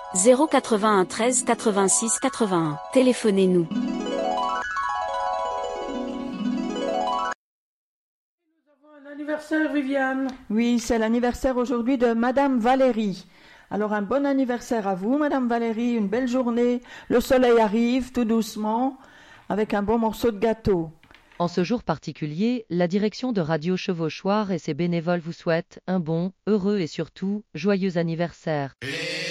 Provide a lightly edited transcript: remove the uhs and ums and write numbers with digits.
081 13 86 81. Téléphonez-nous. Anniversaire, Viviane. Oui, c'est l'anniversaire aujourd'hui de Madame Valérie. Alors un bon anniversaire à vous, Madame Valérie, une belle journée. Le soleil arrive tout doucement avec un bon morceau de gâteau. En ce jour particulier, la direction de Radio Chevauchoir et ses bénévoles vous souhaitent un bon, heureux et surtout joyeux anniversaire.